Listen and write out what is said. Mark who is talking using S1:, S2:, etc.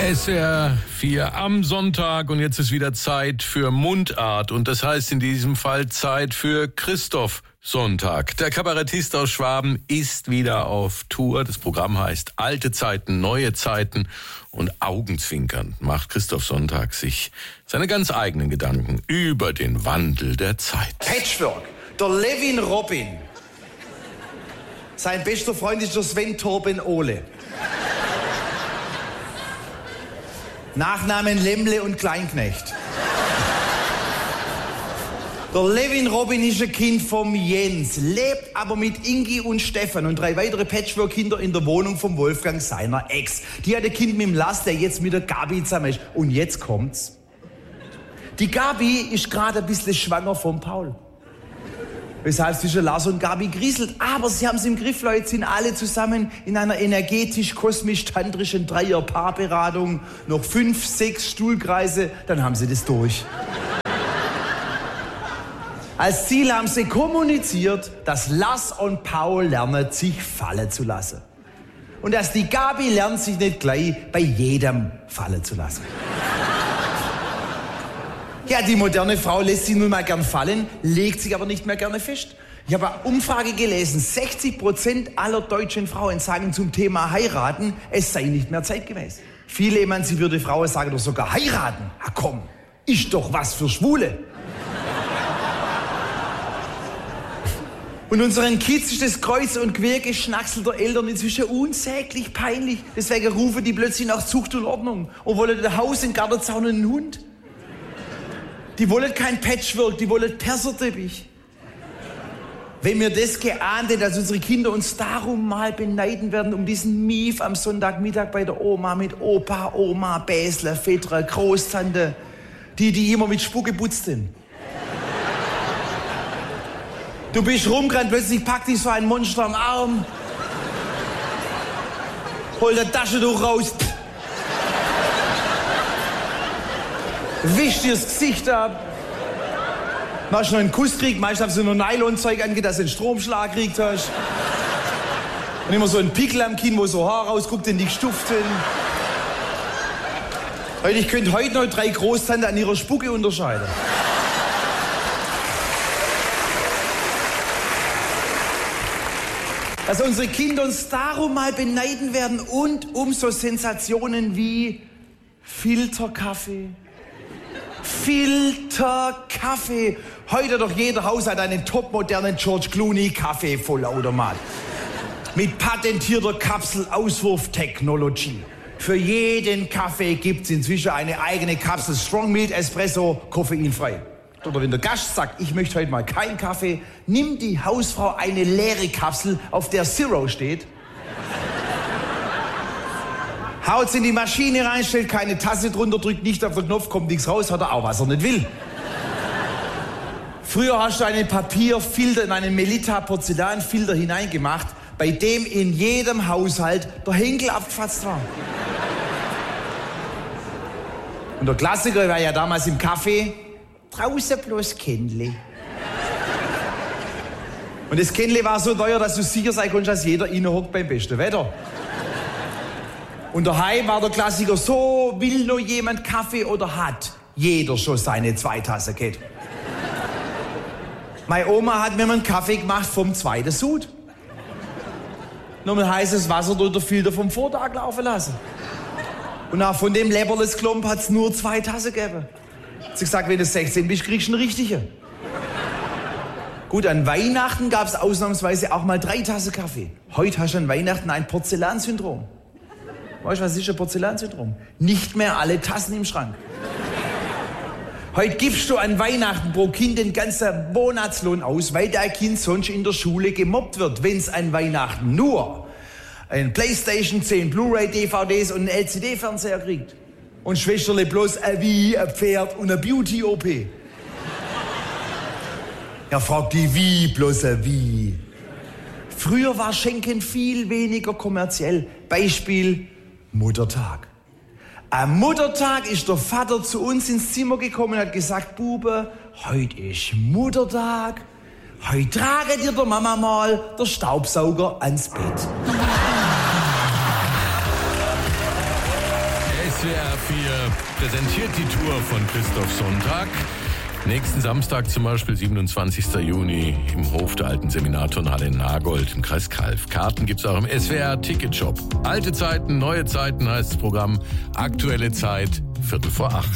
S1: SR 4 am Sonntag und jetzt ist wieder Zeit für Mundart und das heißt in diesem Fall Zeit für Christoph Sonntag. Der Kabarettist aus Schwaben ist wieder auf Tour. Das Programm heißt Alte Zeiten, neue Zeiten und augenzwinkernd macht Christoph Sonntag sich seine ganz eigenen Gedanken über den Wandel der Zeit.
S2: Patchwork, der Levin Robin. Sein bester Freund ist der Sven Torben Ole. Nachnamen Lemmle und Kleinknecht. Der Levin Robin ist ein Kind vom Jens, lebt aber mit Ingi und Stefan und 3 weitere Patchwork-Kinder in der Wohnung vom Wolfgang, seiner Ex. Die hat ein Kind mit dem Lars, der jetzt mit der Gabi zusammen ist. Und jetzt kommt's. Die Gabi ist gerade ein bisschen schwanger vom Paul. Weshalb zwischen Lars und Gabi grieselt. Aber sie haben es im Griff, Leute, sind alle zusammen in einer energetisch-kosmisch-tantrischen Dreier-Paarberatung. Noch 5, 6 Stuhlkreise, dann haben sie das durch. Als Ziel haben sie kommuniziert, dass Lars und Paul lernen, sich fallen zu lassen. Und dass die Gabi lernt, sich nicht gleich bei jedem fallen zu lassen. Ja, die moderne Frau lässt sich nun mal gern fallen, legt sich aber nicht mehr gerne fest. Ich habe eine Umfrage gelesen, 60% aller deutschen Frauen sagen zum Thema heiraten, es sei nicht mehr zeitgemäß. Viele emanzipierte Frauen sagen doch sogar heiraten. Ah komm, ist doch was für Schwule. Und unseren Kids ist das Kreuz- und Quergeschnacksel der Eltern inzwischen unsäglich peinlich. Deswegen rufen die plötzlich nach Zucht und Ordnung und wollen ein Haus, einen Gartenzaun und einen Hund. Die wollen kein Patchwork, die wollen Perserteppich. Wenn mir das geahnt hätte, dass unsere Kinder uns darum mal beneiden werden, um diesen Mief am Sonntagmittag bei der Oma mit Opa, Oma, Bäsler, Väter, Großtante, die immer mit Spucke putzt sind. Du bist rumgerannt, plötzlich packt dich so ein Monster am Arm, holt das Taschentuch raus, wischt dir das Gesicht ab, machst noch einen Kuss kriegt, meistens hast du nur Nylonzeug angeht, dass du einen Stromschlag kriegt hast. Und immer so ein Pickel am Kinn, wo so Haar rausguckt, in die gestuft sind. Ich könnte heute noch 3 Großtanten an ihrer Spucke unterscheiden. Dass unsere Kinder uns darum mal beneiden werden und um so Sensationen wie Filterkaffee. Filterkaffee. Heute doch jeder Haushalt einen topmodernen George Clooney Kaffee-Vollautomat. Mit patentierter Kapsel-Auswurf-Technology. Für jeden Kaffee gibt's inzwischen eine eigene Kapsel Strong Milk Espresso, koffeinfrei. Oder wenn der Gast sagt, ich möchte heute mal keinen Kaffee, nimmt die Hausfrau eine leere Kapsel, auf der Zero steht, haut's in die Maschine rein, stellt keine Tasse drunter, drückt nicht auf den Knopf, kommt nichts raus, hat er auch, was er nicht will. Früher hast du einen Papierfilter in einen Melitta-Porzellanfilter hineingemacht, bei dem in jedem Haushalt der Henkel abgefasst war. Und der Klassiker war ja damals im Kaffee, draußen bloß Kennle. Und das Kennle war so teuer, dass du sicher sein konntest, dass jeder innen hockt beim besten Wetter. Und daheim war der Klassiker, so will noch jemand Kaffee oder hat jeder schon seine 2 Tassen Kette. Meine Oma hat mir mal einen Kaffee gemacht vom 2. Sud. Nochmal heißes Wasser durch den Filter vom Vortag laufen lassen. Und auch von dem Leberles Klump hat's nur 2 Tassen gegeben. Sie gesagt, wenn du 16 bist, kriegst du einen richtigen. Gut, an Weihnachten gab es ausnahmsweise auch mal 3 Tassen Kaffee. Heute hast du an Weihnachten ein Porzellansyndrom. Weißt du, was ist ein Porzellansyndrom? Nicht mehr alle Tassen im Schrank. Heute gibst du an Weihnachten pro Kind den ganzen Monatslohn aus, weil dein Kind sonst in der Schule gemobbt wird, wenn es an Weihnachten nur ein Playstation, 10 Blu-ray-DVDs und einen LCD-Fernseher kriegt. Und Schwesterle bloß ein Wie, ein Pferd und eine Beauty-OP. Ja, fragt die Wie, bloß ein Wie. Früher war Schenken viel weniger kommerziell. Beispiel Muttertag. Am Muttertag ist der Vater zu uns ins Zimmer gekommen und hat gesagt, Bube, heute ist Muttertag. Heute trage dir der Mama mal der Staubsauger ans Bett.
S1: SWR 4 präsentiert die Tour von Christoph Sonntag. Nächsten Samstag zum Beispiel, 27. Juni, im Hof der alten Seminarturnhalle in Nagold im Kreis Calw. Karten gibt's auch im SWR Ticketshop. Alte Zeiten, neue Zeiten heißt das Programm. Aktuelle Zeit, 7:45.